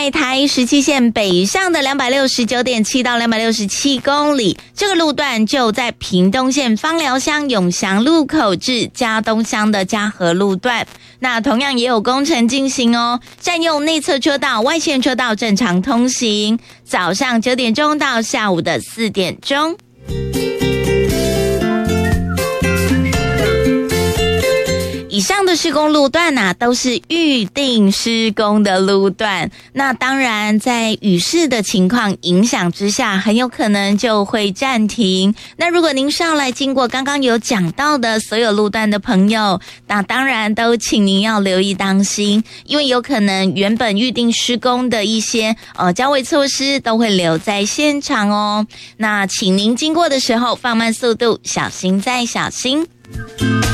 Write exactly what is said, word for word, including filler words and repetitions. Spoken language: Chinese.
在台十七线北上的 两百六十九点七 到两百六十七公里，这个路段就在屏东县枋寮乡永祥路口至嘉东乡的嘉和路段。那同样也有工程进行哦，占用内侧车道、外线车道正常通行，早上九点钟到下午的四点钟。以上的施工路段啊，都是预定施工的路段。那当然，在雨势的情况影响之下，很有可能就会暂停。那如果您上来经过刚刚有讲到的所有路段的朋友，那当然都请您要留意当心，因为有可能原本预定施工的一些呃交维措施都会留在现场哦。那请您经过的时候放慢速度，小心再小心。